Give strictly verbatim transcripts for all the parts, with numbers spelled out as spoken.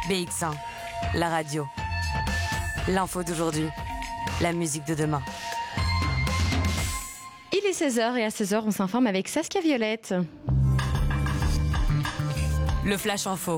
B X un, la radio. L'info d'aujourd'hui, la musique de demain. Il est seize heures et à seize heures, on s'informe avec Saskia Violette. Le Flash Info.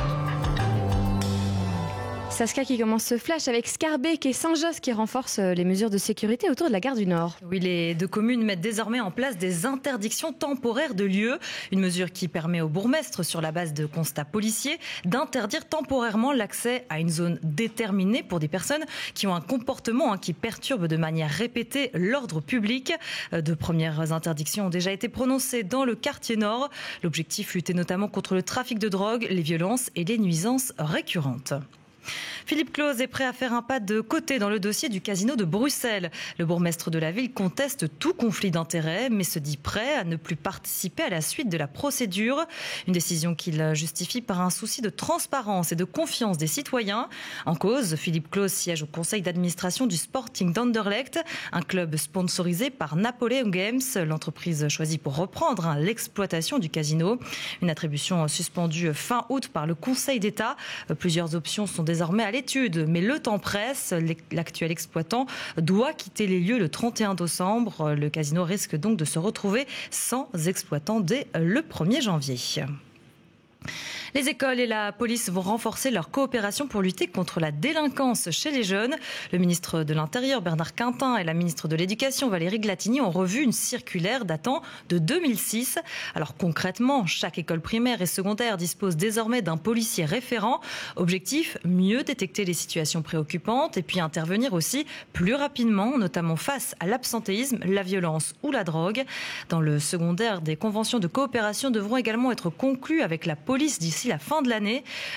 Saskia qui commence ce flash avec Scarbeck et Saint-Josse qui renforcent les mesures de sécurité autour de la gare du Nord. Oui, les deux communes mettent désormais en place des interdictions temporaires de lieux. Une mesure qui permet au bourgmestre, sur la base de constats policiers, d'interdire temporairement l'accès à une zone déterminée pour des personnes qui ont un comportement hein, qui perturbe de manière répétée l'ordre public. De premières interdictions ont déjà été prononcées dans le quartier Nord. L'objectif, lutter notamment contre le trafic de drogue, les violences et les nuisances récurrentes. Philippe Claus est prêt à faire un pas de côté dans le dossier du casino de Bruxelles. Le bourgmestre de la ville conteste tout conflit d'intérêts, mais se dit prêt à ne plus participer à la suite de la procédure. Une décision qu'il justifie par un souci de transparence et de confiance des citoyens. En cause, Philippe Claus siège au conseil d'administration du Sporting d'Anderlecht, un club sponsorisé par Napoleon Games, l'entreprise choisie pour reprendre hein, l'exploitation du casino. Une attribution suspendue fin août par le Conseil d'État. Plusieurs options sont désormais à l'étude, mais le temps presse. L'actuel exploitant doit quitter les lieux le trente et un décembre. Le casino risque donc de se retrouver sans exploitant dès le premier janvier. Les écoles et la police vont renforcer leur coopération pour lutter contre la délinquance chez les jeunes. Le ministre de l'Intérieur, Bernard Quintin, et la ministre de l'Éducation, Valérie Glatini, ont revu une circulaire datant de deux mille six. Alors concrètement, chaque école primaire et secondaire dispose désormais d'un policier référent. Objectif, mieux détecter les situations préoccupantes et puis intervenir aussi plus rapidement, notamment face à l'absentéisme, la violence ou la drogue. Dans le secondaire, des conventions de coopération devront également être conclues avec la police d'ici la fin de l'année.